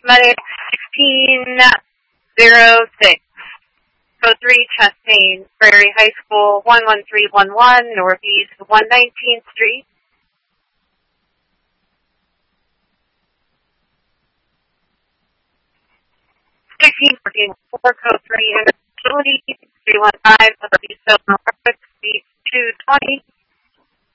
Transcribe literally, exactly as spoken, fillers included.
Medic sixteen oh six. Code three, chest pain, Prairie High School, one one three one one, Northeast one nineteenth Street. sixteen fourteen four, code three, facility three one five, Northeast Norfolk, speed two twenty.